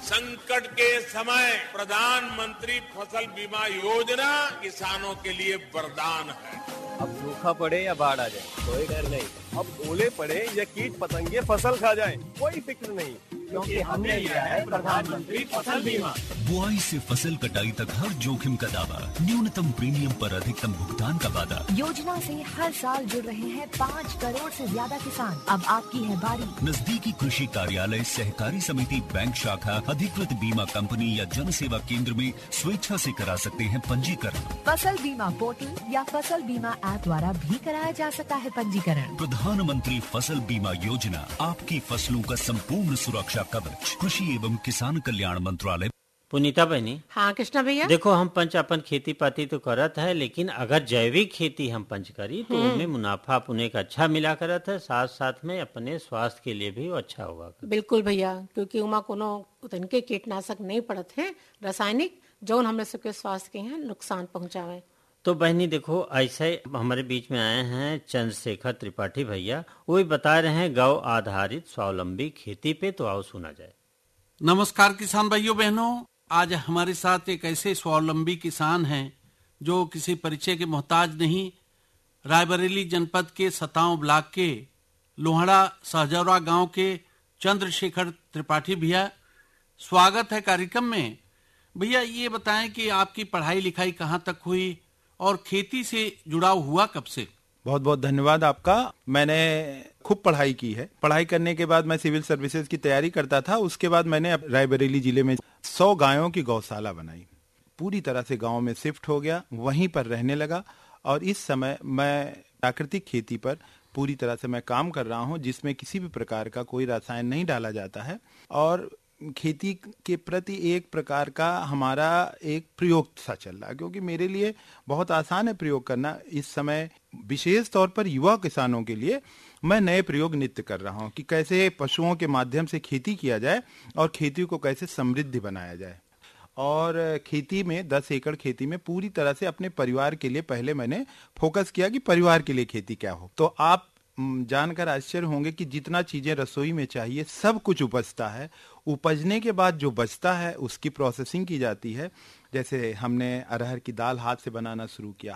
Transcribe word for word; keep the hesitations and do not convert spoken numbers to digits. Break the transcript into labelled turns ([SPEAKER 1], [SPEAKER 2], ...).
[SPEAKER 1] संकट के समय प्रधानमंत्री फसल बीमा योजना किसानों के लिए वरदान है।
[SPEAKER 2] अब सूखा पड़े या बाढ़ आ जाए कोई डर नहीं। अब ओले पड़े या कीट पतंगे फसल खा जाए कोई फिक्र नहीं, क्योंकि हमने लिया है प्रधानमंत्री फसल बीमा।
[SPEAKER 3] बुआई से फसल कटाई तक हर जोखिम का दावा, न्यूनतम प्रीमियम पर अधिकतम भुगतान का वादा।
[SPEAKER 4] योजना से हर साल जुड़ रहे हैं पाँच करोड़ से ज्यादा किसान। अब आपकी है बारी।
[SPEAKER 3] नजदीकी कृषि कार्यालय, सहकारी समिति, बैंक शाखा, अधिकृत बीमा कंपनी या जन सेवा केंद्र में स्वेच्छा से करा सकते हैं पंजीकरण।
[SPEAKER 4] फसल बीमा पोर्टल या फसल बीमा ऐप द्वारा भी कराया जा सकता है पंजीकरण।
[SPEAKER 3] प्रधानमंत्री फसल बीमा योजना, आपकी फसलों का संपूर्ण सुरक्षा कवच, कृषि एवं किसान कल्याण मंत्रालय।
[SPEAKER 5] पुनीता बहनी।
[SPEAKER 6] हाँ कृष्णा भैया।
[SPEAKER 5] देखो हम पंच अपन खेती पाती तो करत है, लेकिन अगर जैविक खेती हम पंच करी तो उनमें मुनाफा पुणे का अच्छा मिला करत है, साथ साथ में अपने स्वास्थ्य के लिए भी अच्छा होगा।
[SPEAKER 6] बिल्कुल भैया, क्योंकि उमा कोनो उतनके कीटनाशक नहीं पड़त है रासायनिक, जो हमें सबके स्वास्थ्य के यहाँ नुकसान पहुँचावे।
[SPEAKER 5] तो बहनी देखो, ऐसे हमारे बीच में आए हैं चंद्रशेखर त्रिपाठी भैया, वो भी बता रहे हैं गौ आधारित स्वावलंबी खेती पे, तो आओ सुना जाए।
[SPEAKER 7] नमस्कार किसान भाइयों बहनों, आज हमारे साथ एक ऐसे स्वावलंबी किसान हैं जो किसी परिचय के मोहताज नहीं। रायबरेली जनपद के सतांव ब्लॉक के लोहड़ा सहजौरा गांव के चंद्रशेखर त्रिपाठी भैया, स्वागत है कार्यक्रम में। भैया ये बताएं कि आपकी पढ़ाई लिखाई कहाँ तक हुई और खेती से जुड़ाव हुआ कब से?
[SPEAKER 8] बहुत बहुत धन्यवाद आपका। मैंने खूब पढ़ाई की है। पढ़ाई करने के बाद मैं सिविल सर्विसेज की तैयारी करता था। उसके बाद मैंने रायबरेली जिले में सौ गायों की गौशाला बनाई। पूरी तरह से गांव में शिफ्ट हो गया, वहीं पर रहने लगा और इस समय मैं प्राकृतिक खेती पर पूरी तरह से मैं काम कर रहा हूं, जिसमें किसी भी प्रकार का कोई रसायन नहीं डाला जाता है और खेती के प्रति एक प्रकार का हमारा एक प्रयोग सा चल रहा है, क्योंकि मेरे लिए बहुत आसान है प्रयोग करना। इस समय विशेष तौर पर युवा किसानों के लिए मैं नए प्रयोग नित्य कर रहा हूं कि कैसे पशुओं के माध्यम से खेती किया जाए और खेती को कैसे समृद्धि बनाया जाए। और खेती में दस एकड़ खेती में पूरी तरह से अपने परिवार के लिए पहले मैंने फोकस किया कि परिवार के लिए खेती क्या हो। तो आप जानकर आश्चर्य होंगे कि जितना चीजें रसोई में चाहिए सब कुछ उपजता है। उपजने के बाद जो बचता है उसकी प्रोसेसिंग की जाती है। जैसे हमने अरहर की दाल हाथ से बनाना शुरू किया,